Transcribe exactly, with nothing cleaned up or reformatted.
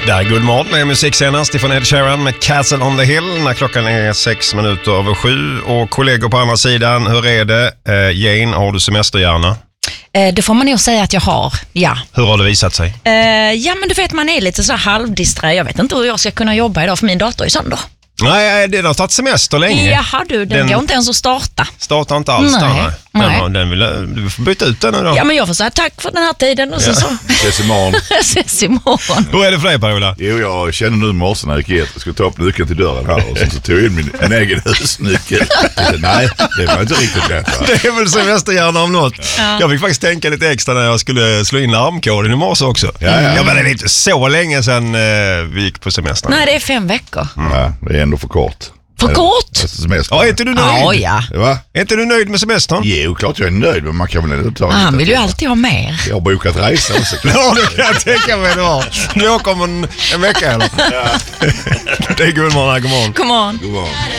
Där, god morgon med musik senast ifrån Ed Sheeran med Castle on the Hill när klockan är sex minuter över sju. Och kollegor på andra sidan, hur är det? Eh, Jane, har du semesterhjärna? Eh, det får man nog säga att jag har, ja. Hur har det visat sig? Eh, ja, men du vet, man är lite så halvdisträ. Jag vet inte hur jag ska kunna jobba idag för min dator är sönder. Nej, den har tagit semester länge. Jaha du, den, den går inte ens att starta. Startar inte alls. Nej, där, nej. Den, den vill, du får byta ut den nu då. Ja, men jag får säga tack för den här tiden och Ja. sen så Ses imorgon. ses imorgon. Hur är det för dig, Per-Ola? Jo, jag känner nu i morse när jag gick hit. Jag skulle ta upp nyckeln till dörren här och sen så tog jag in min, min egen husnyckel. Tänkte, nej, det var inte riktigt rätt. Va? Det är väl semesterhjärna om något. Ja. Jag fick faktiskt tänka lite extra när jag skulle slå in larmkoden i morse också. Ja, ja. Ja, men det är inte så länge sedan eh, vi gick på semestern. Nej, det är fem veckor. Ja, det är ändå för kort. För kort? Semester. Ja, är inte du nöjd? Ja, ja. Va? Är inte du nöjd med semestern? Jo, klart jag är nöjd, men man kan väl inte ta Ah, han lite vill ju till. alltid ha mer. Jag har bokat resa också. Ja, det kan jag tänka mig det var. Du åker om en, en vecka eller? Ja. Det är god morgon, god morgon. Come on. God morgon.